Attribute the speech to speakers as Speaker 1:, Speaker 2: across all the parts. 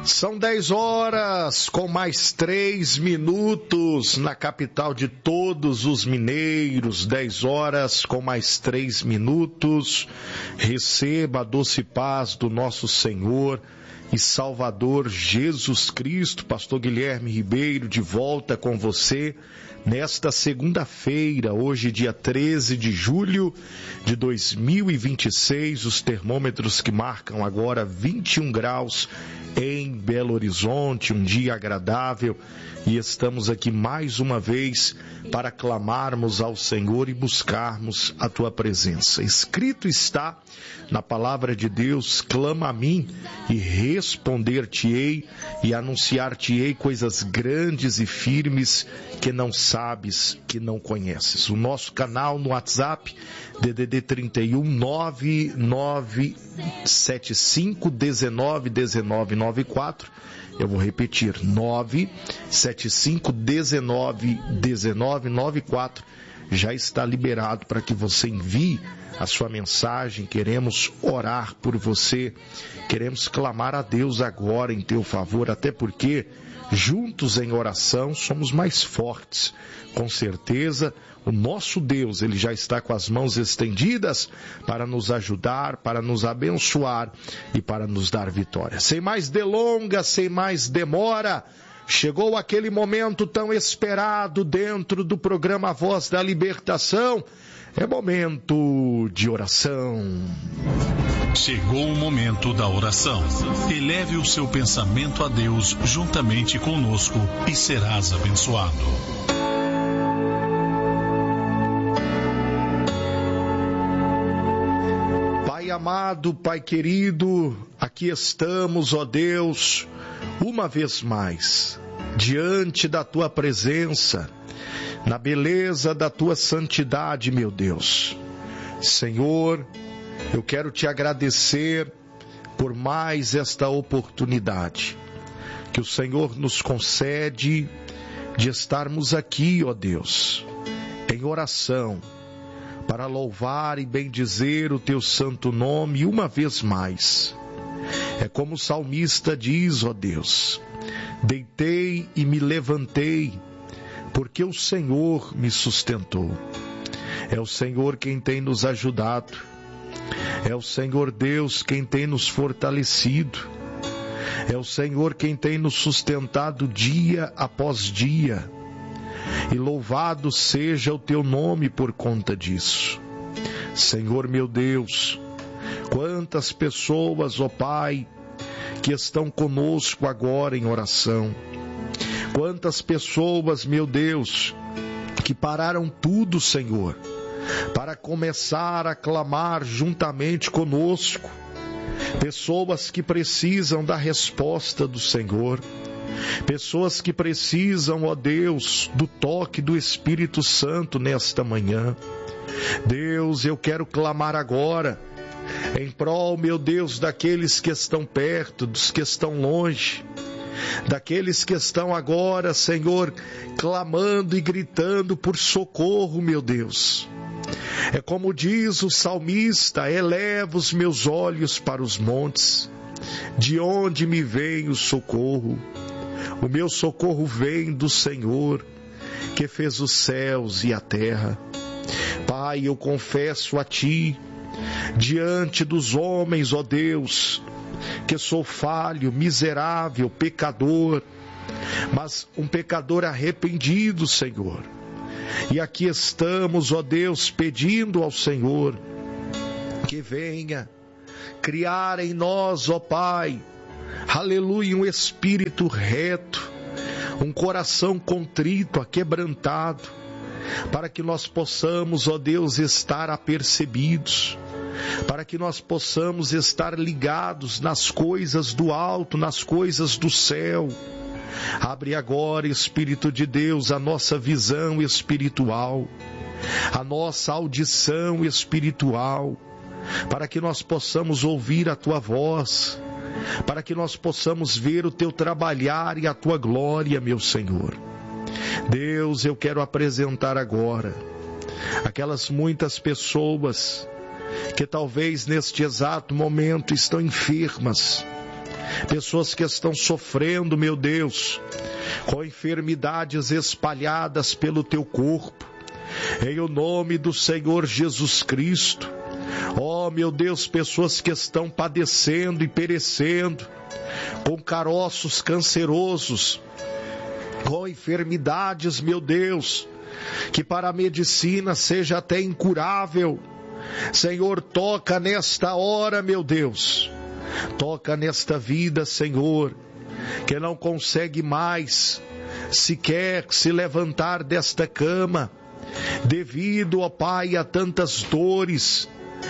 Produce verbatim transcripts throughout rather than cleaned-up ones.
Speaker 1: São dez horas com mais três minutos na capital de todos os mineiros. Dez horas com mais três minutos. Receba a doce paz do nosso Senhor e Salvador Jesus Cristo. Pastor Guilherme Ribeiro de volta com você nesta segunda-feira, hoje dia treze de julho de dois mil e vinte e seis, os termômetros que marcam agora vinte e um graus em Belo Horizonte, um dia agradável, e estamos aqui mais uma vez para clamarmos ao Senhor e buscarmos a Tua presença. Escrito está na palavra de Deus: clama a mim e responder-te-ei e anunciar-te-ei coisas grandes e firmes que não sabes, que não conheces. O nosso canal no WhatsApp, D D D trinta e um, nove nove sete cinco, um nove um nove nove quatro. Eu vou repetir, nove sete cinco, um nove um nove nove quatro. Já está liberado para que você envie a sua mensagem. Queremos orar por você, queremos clamar a Deus agora em teu favor, até porque juntos em oração somos mais fortes. Com certeza o nosso Deus, Ele já está com as mãos estendidas para nos ajudar, para nos abençoar e para nos dar vitória. Sem mais delongas, sem mais demora, chegou aquele momento tão esperado dentro do programa Voz da Libertação. É momento de oração.
Speaker 2: Chegou o momento da oração. Eleve o seu pensamento a Deus juntamente conosco e serás abençoado.
Speaker 1: Pai amado, Pai querido, aqui estamos, ó Deus, uma vez mais, diante da Tua presença, na beleza da Tua santidade, meu Deus. Senhor, eu quero Te agradecer por mais esta oportunidade que o Senhor nos concede de estarmos aqui, ó Deus, em oração, para louvar e bendizer o Teu santo nome uma vez mais. É como o salmista diz, ó Deus: deitei e me levantei, porque o Senhor me sustentou. É o Senhor quem tem nos ajudado. É o Senhor Deus quem tem nos fortalecido. É o Senhor quem tem nos sustentado dia após dia. E louvado seja o Teu nome por conta disso. Senhor meu Deus, quantas pessoas, ó Pai, que estão conosco agora em oração. Quantas pessoas, meu Deus, que pararam tudo, Senhor, para começar a clamar juntamente conosco. Pessoas que precisam da resposta do Senhor. Pessoas que precisam, ó Deus, do toque do Espírito Santo nesta manhã. Deus, eu quero clamar agora em prol, meu Deus, daqueles que estão perto, dos que estão longe, daqueles que estão agora, Senhor, clamando e gritando por socorro, meu Deus. É como diz o salmista: eleva os meus olhos para os montes, de onde me vem o socorro? O meu socorro vem do Senhor, que fez os céus e a terra. Pai, eu confesso a Ti, diante dos homens, ó Deus, que sou falho, miserável, pecador, mas um pecador arrependido, Senhor. E aqui estamos, ó Deus, pedindo ao Senhor que venha criar em nós, ó Pai, aleluia, um espírito reto, um coração contrito, aquebrantado, para que nós possamos, ó Deus, estar apercebidos, para que nós possamos estar ligados nas coisas do alto, nas coisas do céu. Abre agora, Espírito de Deus, a nossa visão espiritual, a nossa audição espiritual, para que nós possamos ouvir a Tua voz, para que nós possamos ver o Teu trabalhar e a Tua glória, meu Senhor. Deus, eu quero apresentar agora aquelas muitas pessoas que talvez neste exato momento estão enfermas, pessoas que estão sofrendo, meu Deus, com enfermidades espalhadas pelo teu corpo, em o nome do Senhor Jesus Cristo. Ó, meu Deus, pessoas que estão padecendo e perecendo, com caroços cancerosos, com enfermidades, meu Deus, que para a medicina seja até incurável. Senhor, toca nesta hora, meu Deus, toca nesta vida, Senhor, que não consegue mais sequer se levantar desta cama, devido, ó Pai, a tantas dores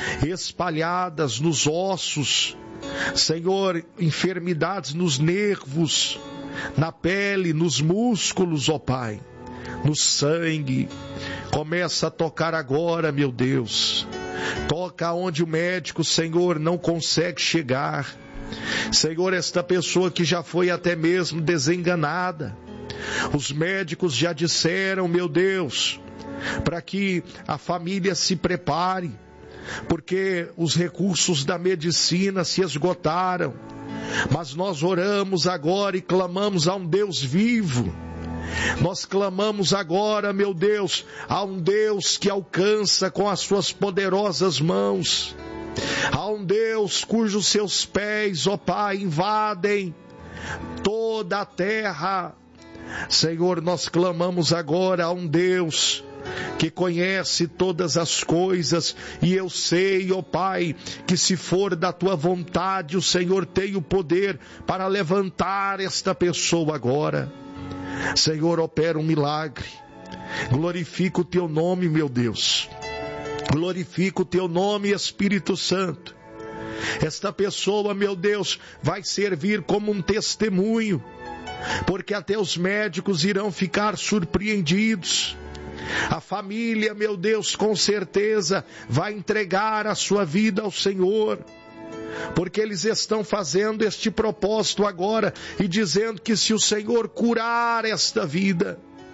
Speaker 1: espalhadas nos ossos, Senhor, enfermidades nos nervos, na pele, nos músculos, ó Pai, no sangue. Começa a tocar agora, meu Deus. Toca onde o médico, Senhor, não consegue chegar. Senhor, esta pessoa que já foi até mesmo desenganada, os médicos já disseram, meu Deus, para que a família se prepare, porque os recursos da medicina se esgotaram. Mas nós oramos agora e clamamos a um Deus vivo. Nós clamamos agora, meu Deus, a um Deus que alcança com as suas poderosas mãos, a um Deus cujos seus pés, ó Pai, invadem toda a terra. Senhor, nós clamamos agora a um Deus que conhece todas as coisas, e eu sei, ó Pai, que se for da Tua vontade, o Senhor tem o poder para levantar esta pessoa agora. Senhor, opera um milagre. Glorifica o Teu nome, meu Deus. Glorifica o Teu nome, Espírito Santo. Esta pessoa, meu Deus, vai servir como um testemunho, porque até os médicos irão ficar surpreendidos. A família, meu Deus, com certeza vai entregar a sua vida ao Senhor, porque eles estão fazendo este propósito agora e dizendo que se o Senhor curar esta vida,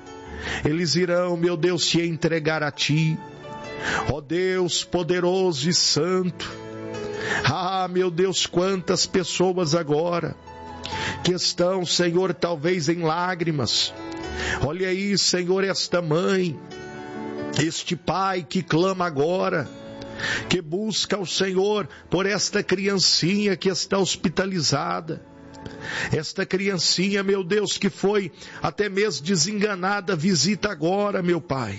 Speaker 1: eles irão, meu Deus, se entregar a Ti. Ó Deus poderoso e santo, ah, meu Deus, quantas pessoas agora que estão, Senhor, talvez em lágrimas. Olha aí, Senhor, esta mãe, este pai que clama agora, que busca o Senhor por esta criancinha que está hospitalizada. Esta criancinha, meu Deus, que foi até mesmo desenganada, visita agora, meu Pai.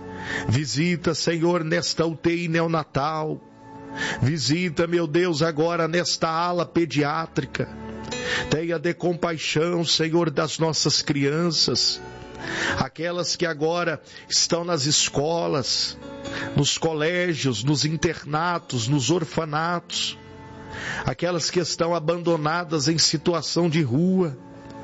Speaker 1: Visita, Senhor, nesta U T I neonatal. Visita, meu Deus, agora nesta ala pediátrica. Tenha de compaixão, Senhor, das nossas crianças, aquelas que agora estão nas escolas, nos colégios, nos internatos, nos orfanatos, aquelas que estão abandonadas em situação de rua.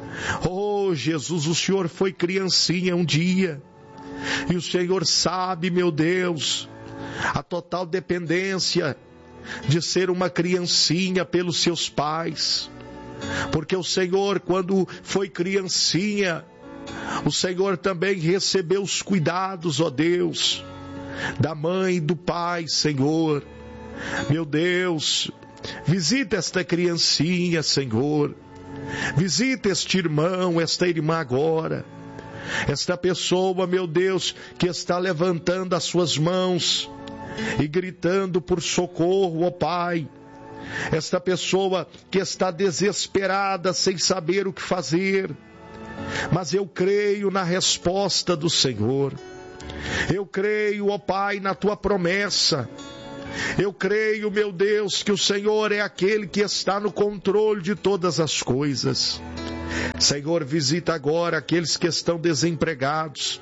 Speaker 1: Oh, Jesus, o Senhor foi criancinha um dia, e o Senhor sabe, meu Deus, a total dependência de ser uma criancinha pelos seus pais. Porque o Senhor, quando foi criancinha, o Senhor também recebeu os cuidados, ó Deus, da mãe e do pai, Senhor. Meu Deus, visita esta criancinha, Senhor. Visita este irmão, esta irmã agora. Esta pessoa, meu Deus, que está levantando as suas mãos e gritando por socorro, ó Pai. Esta pessoa que está desesperada, sem saber o que fazer. Mas eu creio na resposta do Senhor. Eu creio, ó Pai, na Tua promessa. Eu creio, meu Deus, que o Senhor é aquele que está no controle de todas as coisas. Senhor, visita agora aqueles que estão desempregados.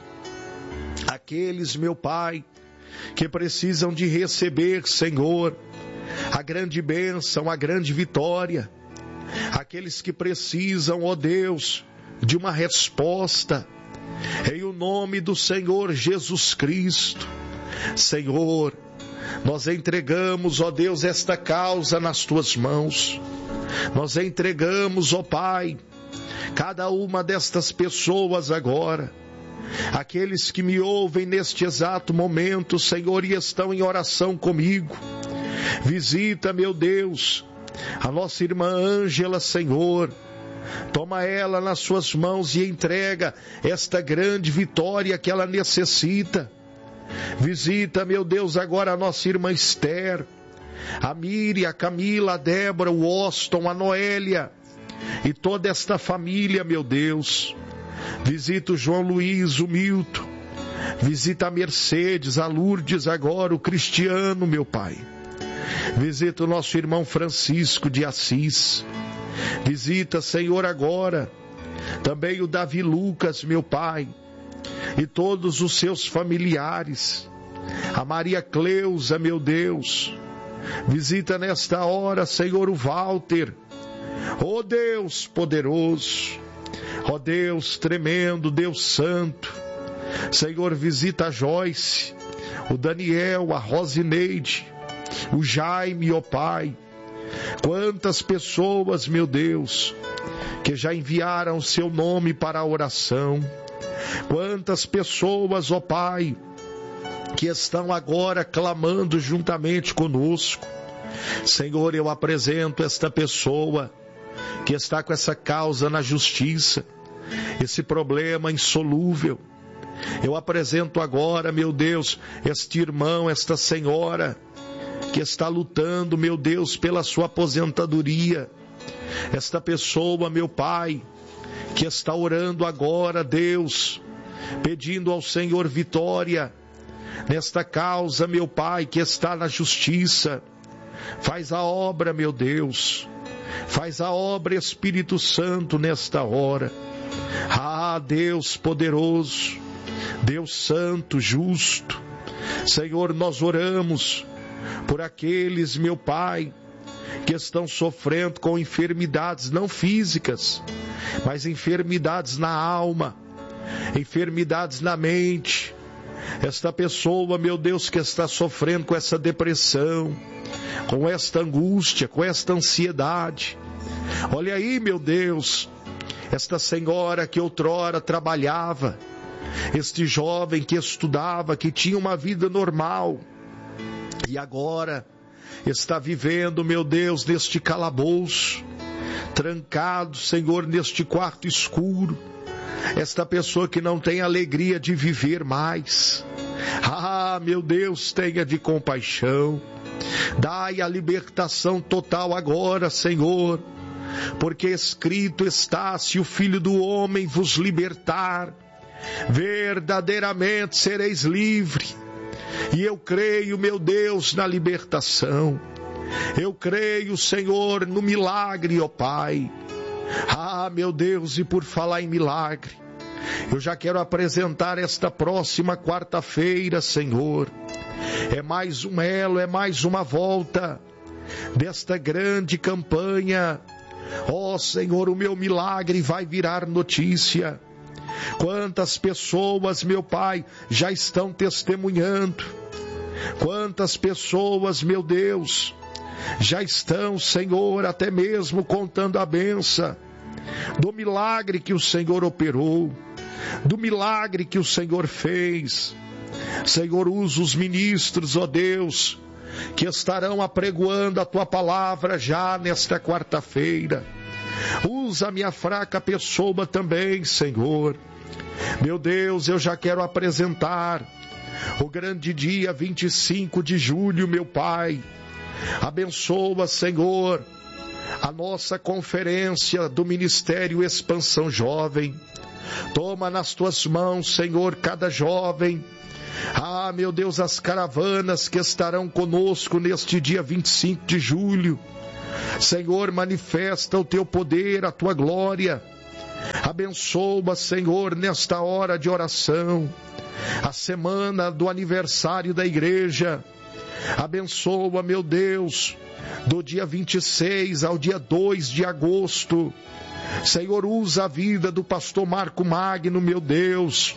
Speaker 1: Aqueles, meu Pai, que precisam de receber, Senhor, a grande bênção, a grande vitória. Aqueles que precisam, ó Deus, de uma resposta, em o nome do Senhor Jesus Cristo. Senhor, nós entregamos, ó Deus, esta causa nas Tuas mãos. Nós entregamos, ó Pai, cada uma destas pessoas agora. Aqueles que me ouvem neste exato momento, Senhor, e estão em oração comigo. Visita, meu Deus, a nossa irmã Ângela, Senhor. Toma ela nas suas mãos e entrega esta grande vitória que ela necessita. Visita, meu Deus, agora a nossa irmã Esther, a Miriam, a Camila, a Débora, o Austin, a Noélia e toda esta família, meu Deus. Visita o João Luiz, o Milton. Visita a Mercedes, a Lourdes agora, o Cristiano, meu Pai. Visita o nosso irmão Francisco de Assis. Visita, Senhor, agora também o Davi Lucas, meu Pai, e todos os seus familiares. A Maria Cleusa, meu Deus. Visita nesta hora, Senhor, o Walter. Ó Deus poderoso, ó Deus tremendo, Deus santo. Senhor, visita a Joyce, o Daniel, a Rosineide, o Jaime, ó Pai. Quantas pessoas, meu Deus, que já enviaram o seu nome para a oração. Quantas pessoas, ó Pai, que estão agora clamando juntamente conosco. Senhor, eu apresento esta pessoa que está com essa causa na justiça, esse problema insolúvel. Eu apresento agora, meu Deus, este irmão, esta senhora, que está lutando, meu Deus, pela sua aposentadoria. Esta pessoa, meu Pai, que está orando agora, Deus, pedindo ao Senhor vitória nesta causa, meu Pai, que está na justiça. Faz a obra, meu Deus. Faz a obra, Espírito Santo, nesta hora. Ah, Deus poderoso, Deus santo, justo. Senhor, nós oramos por aqueles, meu Pai, que estão sofrendo com enfermidades não físicas, mas enfermidades na alma, enfermidades na mente. Esta pessoa, meu Deus, que está sofrendo com essa depressão, com esta angústia, com esta ansiedade. Olha aí, meu Deus, esta senhora que outrora trabalhava, este jovem que estudava, que tinha uma vida normal, e agora está vivendo, meu Deus, neste calabouço, trancado, Senhor, neste quarto escuro. Esta pessoa que não tem alegria de viver mais. Ah, meu Deus, tenha de compaixão. Dai a libertação total agora, Senhor, porque escrito está: se o Filho do Homem vos libertar, verdadeiramente sereis livres. E eu creio, meu Deus, na libertação. Eu creio, Senhor, no milagre, ó Pai. Ah, meu Deus, e por falar em milagre, eu já quero apresentar esta próxima quarta-feira, Senhor. É mais um elo, é mais uma volta desta grande campanha. Ó Senhor, o meu milagre vai virar notícia. Quantas pessoas, meu Pai, já estão testemunhando. Quantas pessoas, meu Deus, já estão, Senhor, até mesmo contando a benção do milagre que o Senhor operou, do milagre que o Senhor fez. Senhor, usa os ministros, ó Deus, que estarão apregoando a Tua palavra já nesta quarta-feira. Usa a minha fraca pessoa também, Senhor. Meu Deus, eu já quero apresentar o grande dia vinte e cinco de julho, meu Pai. Abençoa, Senhor, a nossa conferência do Ministério Expansão Jovem. Toma nas Tuas mãos, Senhor, cada jovem. Ah, meu Deus, as caravanas que estarão conosco neste dia vinte e cinco de julho. Senhor, manifesta o Teu poder, a Tua glória. Abençoa, Senhor, nesta hora de oração, a semana do aniversário da igreja. Abençoa, meu Deus, do dia vinte e seis ao dia dois de agosto. Senhor, usa a vida do pastor Marco Magno, meu Deus.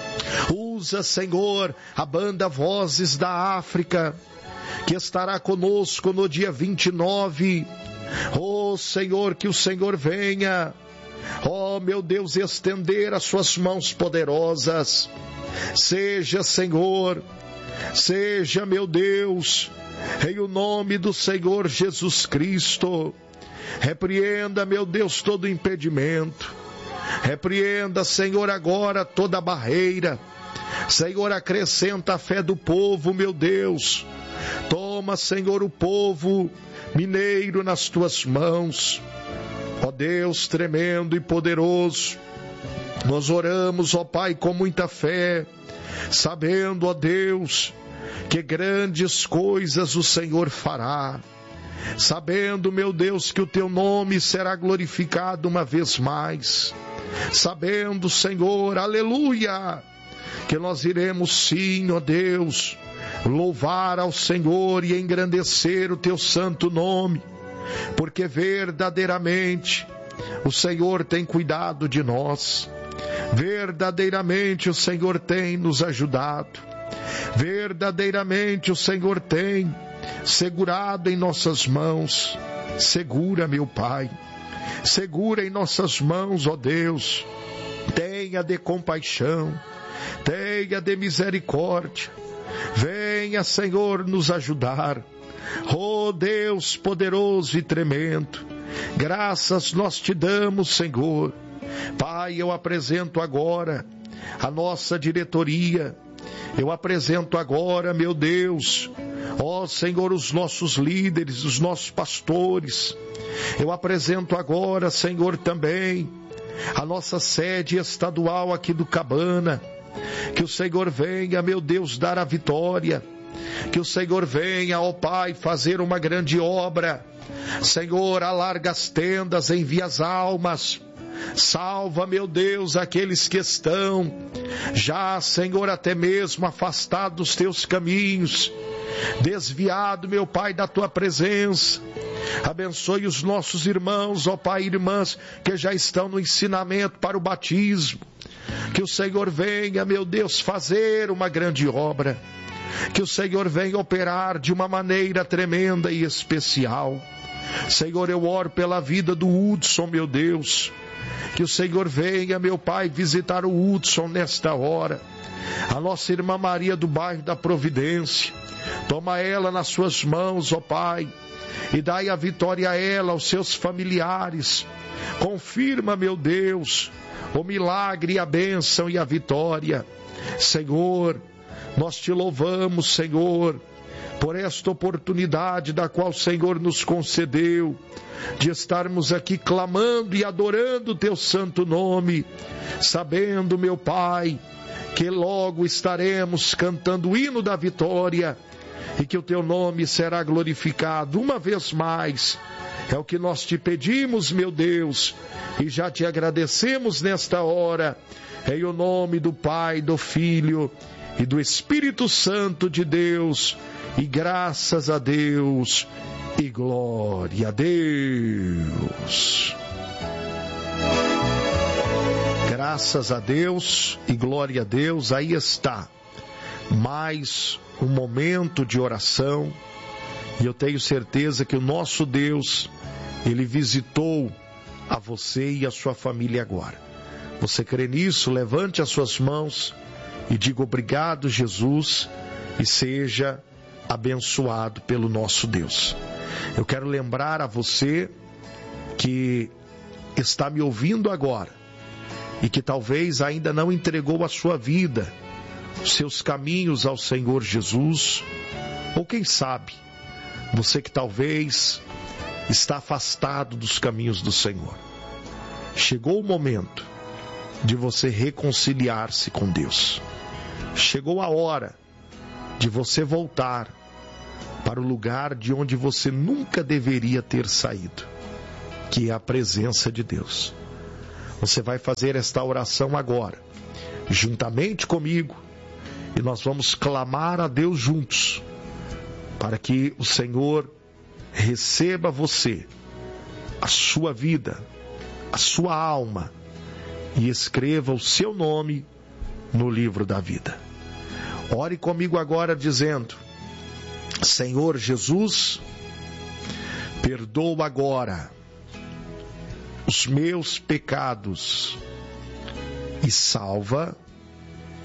Speaker 1: Usa, Senhor, a banda Vozes da África, que estará conosco no dia vinte e nove. Oh, Senhor, que o Senhor venha, oh, meu Deus, estender as Suas mãos poderosas. Seja, Senhor, Seja, meu Deus, em o nome do Senhor Jesus Cristo, repreenda, meu Deus, todo impedimento. Repreenda, Senhor, agora toda barreira. Senhor, acrescenta a fé do povo, meu Deus. Toma, Senhor, o povo mineiro nas tuas mãos. Ó Deus tremendo e poderoso, nós oramos, ó Pai, com muita fé, sabendo, ó Deus, que grandes coisas o Senhor fará. Sabendo, meu Deus, que o teu nome será glorificado uma vez mais. Sabendo, Senhor, aleluia, que nós iremos sim, ó Deus, louvar ao Senhor e engrandecer o teu santo nome, porque verdadeiramente o Senhor tem cuidado de nós, verdadeiramente o Senhor tem nos ajudado, verdadeiramente o Senhor tem segurado em nossas mãos. Segura, meu Pai, segura em nossas mãos, ó Deus. Tenha de compaixão, tenha de misericórdia. Venha, Senhor, nos ajudar. Ó Deus poderoso e tremendo, graças nós te damos, Senhor. Pai, eu apresento agora a nossa diretoria. Eu apresento agora, meu Deus, ó Senhor, os nossos líderes, os nossos pastores. Eu apresento agora, Senhor, também a nossa sede estadual aqui do Cabana. Que o Senhor venha, meu Deus, dar a vitória. Que o Senhor venha, ó Pai, fazer uma grande obra. Senhor, alarga as tendas, envia as almas. Salva, meu Deus, aqueles que estão já, Senhor, até mesmo afastados dos teus caminhos, desviado, meu Pai, da tua presença. Abençoe os nossos irmãos, ó Pai e irmãs, que já estão no ensinamento para o batismo. Que o Senhor venha, meu Deus, fazer uma grande obra. Que o Senhor venha operar de uma maneira tremenda e especial. Senhor, eu oro pela vida do Hudson, meu Deus. Que o Senhor venha, meu Pai, visitar o Hudson nesta hora. A nossa irmã Maria do bairro da Providência. Toma ela nas suas mãos, ó Pai, e dai a vitória a ela, aos seus familiares. Confirma, meu Deus, o milagre, a bênção e a vitória. Senhor, nós te louvamos, Senhor, por esta oportunidade da qual o Senhor nos concedeu, de estarmos aqui clamando e adorando o teu santo nome, sabendo, meu Pai, que logo estaremos cantando o hino da vitória e que o teu nome será glorificado uma vez mais. É o que nós te pedimos, meu Deus, e já te agradecemos nesta hora, em o nome do Pai, do Filho e do Espírito Santo de Deus, e graças a Deus, e glória a Deus. Graças a Deus e glória a Deus. Aí está mais um momento de oração, e eu tenho certeza que o nosso Deus, Ele visitou a você e a sua família agora. Você crê nisso? Levante as suas mãos e diga obrigado, Jesus, e seja abençoado pelo nosso Deus. Eu quero lembrar a você que está me ouvindo agora e que talvez ainda não entregou a sua vida, os seus caminhos ao Senhor Jesus, ou quem sabe, você que talvez está afastado dos caminhos do Senhor. Chegou o momento de você reconciliar-se com Deus. Chegou a hora de você voltar para o lugar de onde você nunca deveria ter saído, que é a presença de Deus. Você vai fazer esta oração agora, juntamente comigo, e nós vamos clamar a Deus juntos, para que o Senhor receba você, a sua vida, a sua alma, e escreva o seu nome no livro da vida. Ore comigo agora dizendo: Senhor Jesus, perdoa agora os meus pecados e salva